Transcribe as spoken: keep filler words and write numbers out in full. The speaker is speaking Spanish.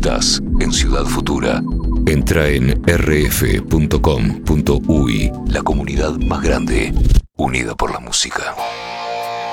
Estás en Ciudad Futura. Entra en erre efe punto com punto uy, la comunidad más grande, unida por la música.